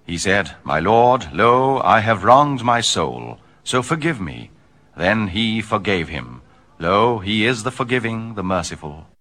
He said, My Lord, lo, I have wronged my soul, so forgive me. Then he forgave him. Lo, he is the forgiving, the merciful.